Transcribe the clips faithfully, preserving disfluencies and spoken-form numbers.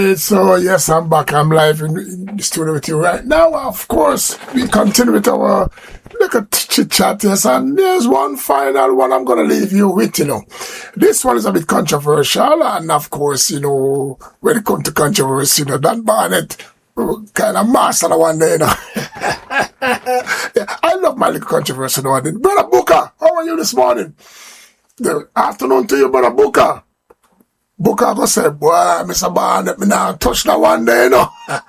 So yes, I'm back. I'm live in, in the studio with you right now. Of course, we continue with our little chit chat. Yes, and there's one final one I'm gonna leave you with. You know, this one is a bit controversial, and of course, you know, when it comes to controversy, you know, Dan Barnett kind of master the one day. You know, yeah, I love my little controversy. One day. Brother Booker, how are you this morning? The afternoon to you, Brother Booker. Booker go say, boy, Mister Barnett, me not touch that one day, you know.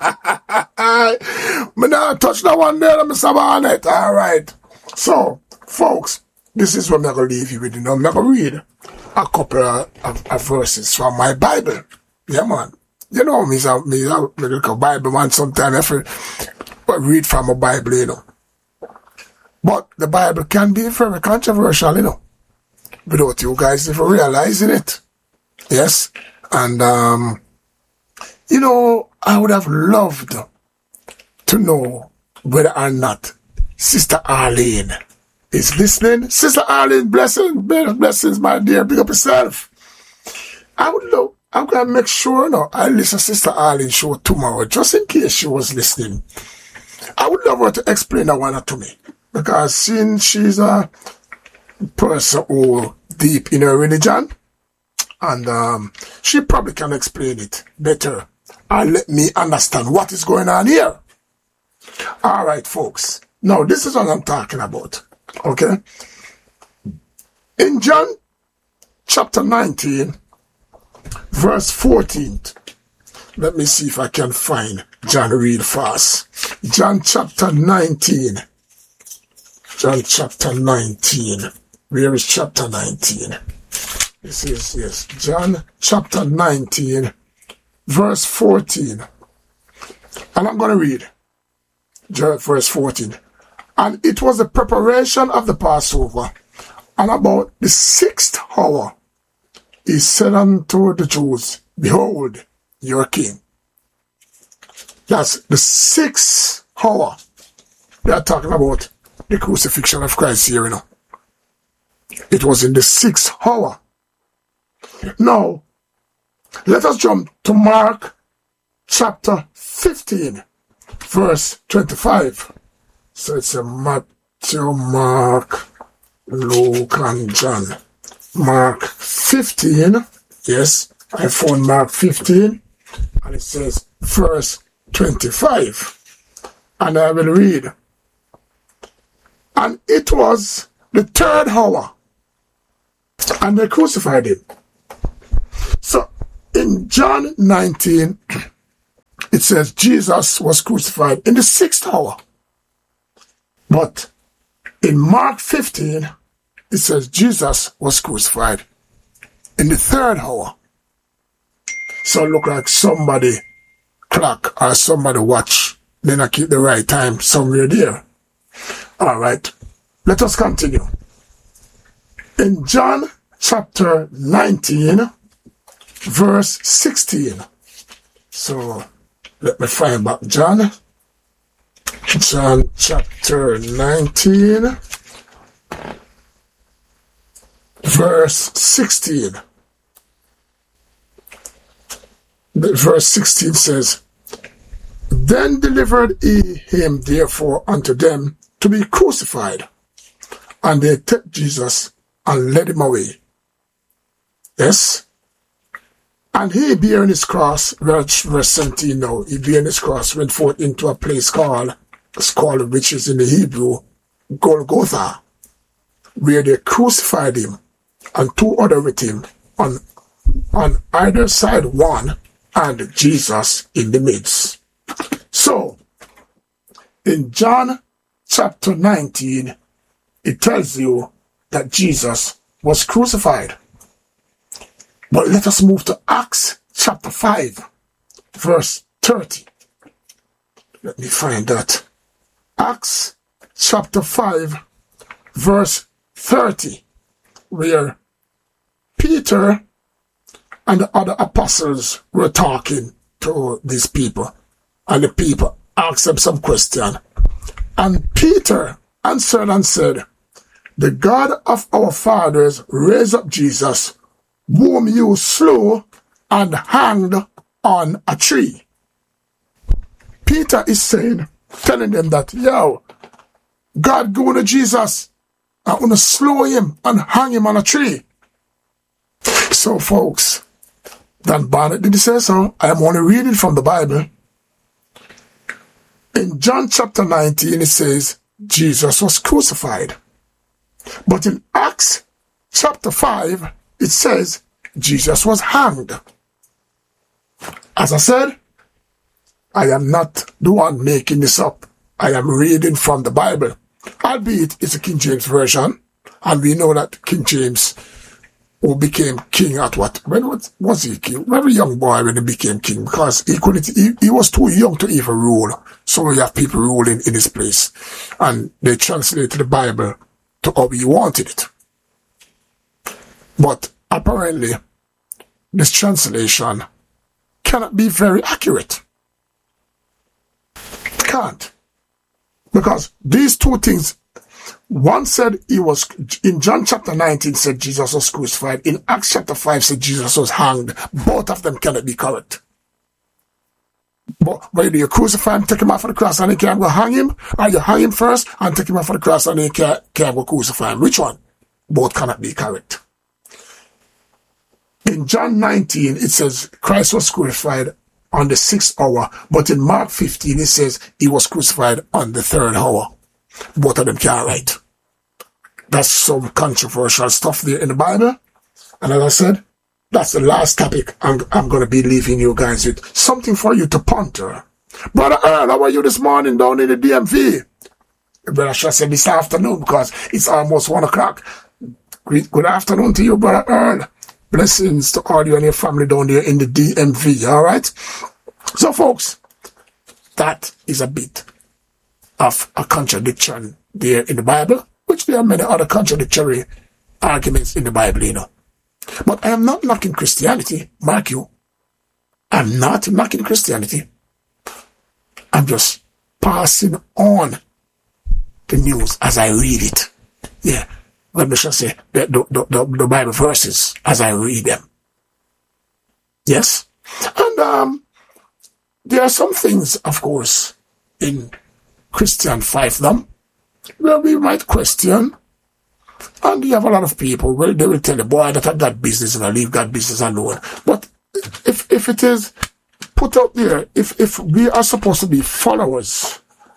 Me not touch that one day, Mister Barnett. All right. So, folks, this is what I'm going to leave you with. You know, I'm going to read a couple of, of, of verses from my Bible. Yeah, man. You know, me, a, me, a, me look a Bible man sometimes. I read from a Bible, you know. But the Bible can be very controversial, you know, without you guys even realizing it. Yes, and, um, you know, I would have loved to know whether or not Sister Arlene is listening. Sister Arlene, blessings, blessings, my dear, big up yourself. I would love, I'm going to make sure, no, I listen to Sister Arlene show tomorrow, just in case she was listening. I would love her to explain that one to me, because since she's a person who deep in her religion, and um, she probably can explain it better and let me understand what is going on here. All right, folks. Now, this is what I'm talking about. Okay? In John chapter nineteen, verse fourteen. Let me see if I can find John real fast. John chapter nineteen. John chapter nineteen. Where is chapter nineteen? This is, yes, John chapter nineteen, verse fourteen. And I'm going to read John, verse fourteen. And it was the preparation of the Passover. And about the sixth hour, he said unto the Jews, behold, your king. That's the sixth hour. They are talking about the crucifixion of Christ here, you know. It was in the sixth hour. Now, let us jump to Mark chapter fifteen, verse twenty-five. So it's a Matthew, Mark, Luke, and John. Mark fifteen, yes, I found Mark fifteen, and it says verse twenty-five. And I will read. And it was the third hour, and they crucified him. So, in John nineteen, it says Jesus was crucified in the sixth hour. But in Mark fifteen, it says Jesus was crucified in the third hour. So it look like somebody clock or somebody watch, then I keep the right time somewhere there. All right, let us continue. In John chapter nineteen, verse sixteen. So, let me find back John. John chapter nineteen, verse sixteen. The verse sixteen says, then delivered he him therefore unto them to be crucified. And they took Jesus and led him away. Yes? And he, bearing his cross, verse seventeen now, he bearing his cross, went forth into a place called, called which is in the Hebrew, Golgotha, where they crucified him, and two other with him, on, on either side one, and Jesus in the midst. So, in John chapter nineteen, it tells you that Jesus was crucified. But let us move to Acts chapter five, verse thirty. Let me find that. Acts chapter five, verse thirty, where Peter and the other apostles were talking to these people. And the people asked them some question. And Peter answered and said, the God of our fathers raised up Jesus, whom you slew and hanged on a tree. Peter is saying, telling them that, yo, God going to Jesus, I'm going to slow him and hang him on a tree. So, folks, Dan Barnett did say so. I am only reading from the Bible. In John chapter nineteen, it says, Jesus was crucified. But in Acts chapter five, it says, Jesus was hanged. As I said, I am not the one making this up. I am reading from the Bible. Albeit it's a King James version, and we know that King James, who became king at what? When was, was he king? Very young boy when he became king, because he couldn't, he, he was too young to even rule. So we have people ruling in his place. And they translated the Bible to how he wanted it. But apparently, this translation cannot be very accurate. Can't. Because these two things, one said he was, in John chapter nineteen said Jesus was crucified. In Acts chapter five said Jesus was hanged. Both of them cannot be correct. But whether you crucify him, take him off of the cross and you can't go hang him, or you hang him first and take him off of the cross and you can't, can't go crucify him. Which one? Both cannot be correct. In John nineteen, it says Christ was crucified on the sixth hour, but in Mark fifteen, it says he was crucified on the third hour. Both of them can't write. That's some controversial stuff there in the Bible. And as I said, that's the last topic I'm, I'm going to be leaving you guys with. Something for you to ponder. Brother Earl, how are you this morning down in the D M V? But I should say this afternoon because it's almost one o'clock. Good afternoon to you, Brother Earl. Blessings to all you and your family down there in the D M V, all right? So, folks, that is a bit of a contradiction there in the Bible, which there are many other contradictory arguments in the Bible, you know. But I am not knocking Christianity, mark you. I'm not knocking Christianity. I'm just passing on the news as I read it. Yeah. Let me just say the, the, the, the Bible verses as I read them. Yes? And um, there are some things, of course, in Christian fiefdom where we might question. And you have a lot of people, well, they will tell you, boy, that I got business and I leave God business alone. But if if it is put out there, if, if we are supposed to be followers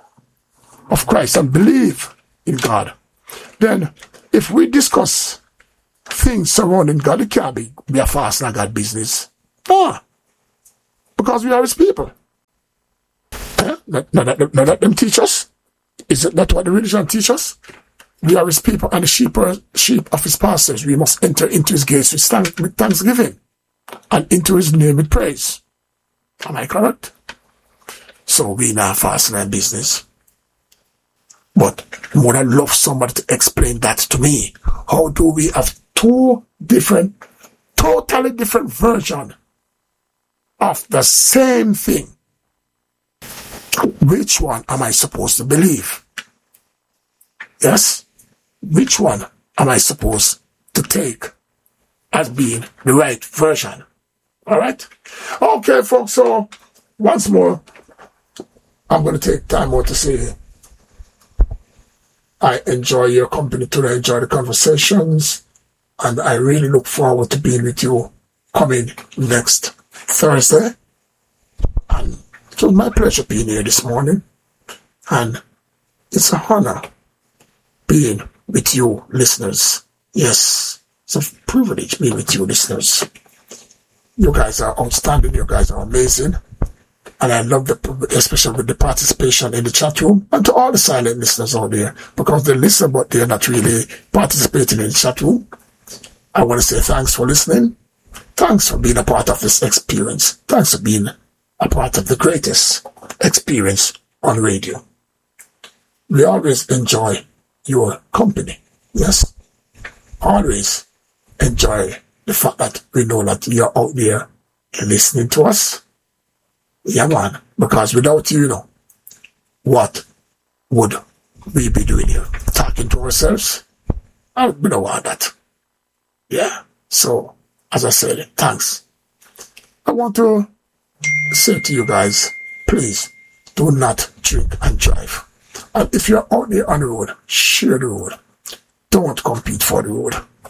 of Christ and believe in God, then if we discuss things surrounding God, it can't be, be a fast and God business. No. Because we are his people. Eh? Not, not, not, not let them teach us. Is it not what the religion teaches us? We are his people and the sheep, are, sheep of his pastors. We must enter into his gates with, thank, with thanksgiving and into his name with praise. Am I correct? So we now fast and business. But would I love somebody to explain that to me? How do we have two different, totally different versions of the same thing? Which one am I supposed to believe? Yes? Which one am I supposed to take as being the right version? Alright? Okay, folks, so once more, I'm going to take time out to say I enjoy your company today, I enjoy the conversations, and I really look forward to being with you coming next Thursday. And it was my pleasure being here this morning, and it's an honor being with you listeners. Yes, it's a privilege being with you listeners. You guys are outstanding, you guys are amazing. And I love the, especially with the participation in the chat room, and to all the silent listeners out there, because they listen, but they're not really participating in the chat room. I want to say thanks for listening. Thanks for being a part of this experience. Thanks for being a part of the greatest experience on radio. We always enjoy your company. Yes? Always enjoy the fact that we know that you're out there listening to us. Yeah, man. Because without you, you know, what would we be doing here? Talking to ourselves? I we don't want that. Yeah. So, as I said, thanks. I want to say to you guys, please do not drink and drive. And if you're out there on the road, share the road. Don't compete for the road.